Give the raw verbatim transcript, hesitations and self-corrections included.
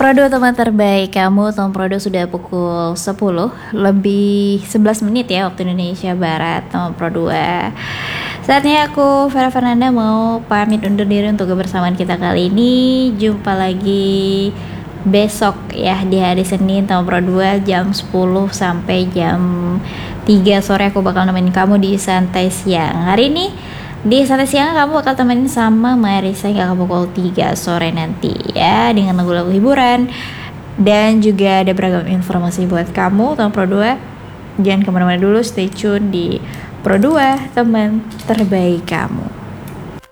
Prodo teman terbaik kamu, teman Prodo sudah pukul sepuluh lebih sebelas menit ya waktu Indonesia Barat, teman Pro dua. Saatnya aku Vera Fernanda mau pamit undur diri untuk kebersamaan kita kali ini. Jumpa lagi besok ya di hari Senin teman Pro dua jam sepuluh sampai jam tiga sore aku bakal nemenin kamu di Santai Siang. Hari ini di Santai Siang kamu bakal temenin sama Marisa hingga pukul tiga sore nanti ya, dengan lagu-lagu hiburan dan juga ada beragam informasi buat kamu teman Pro dua. Jangan kemana-mana dulu, stay tune di Pro dua, teman terbaik kamu.